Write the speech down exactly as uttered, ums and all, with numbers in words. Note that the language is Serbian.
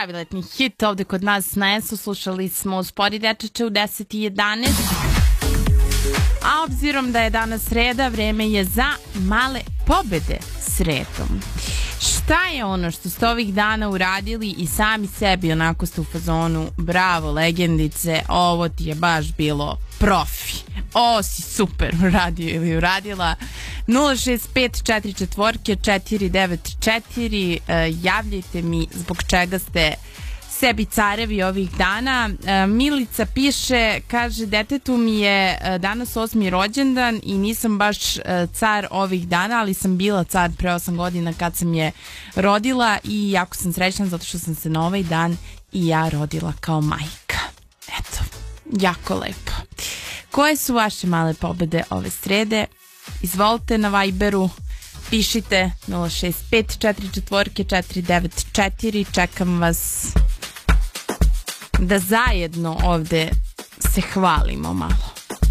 pravi letnji hit ovde kod nas na S U. Slušali smo Spori dečače u deset i jedanaest. A obzirom da je danas sreda, vreme je za male pobede sredom. Šta je ono što ste ovih dana uradili i sami sebi onako ste u fazonu bravo legendice, ovo ti je baš bilo profi, ovo si super uradio ili uradila. Nula šest pet četiri četiri četiri devet četiri, javljajte mi zbog čega ste sebi carevi ovih dana. Milica piše, kaže, detetu mi je danas osmi rođendan i nisam baš car ovih dana, ali sam bila car pre osam godina kad sam je rodila i jako sam srećna zato što sam se na ovaj dan i ja rodila kao majka. Eto, jako lepo. Koje su vaše male pobede ove srede? Izvolite na Viberu, pišite nula šest pet četiri četiri četiri devet četiri, čekam vas da zajedno ovde se hvalimo malo.